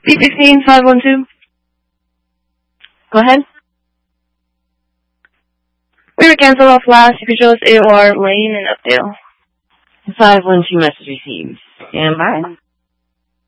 B16 512. Go ahead. We were canceled off last. You could show us AOR Lane and Updale. 512 message received. Stand by.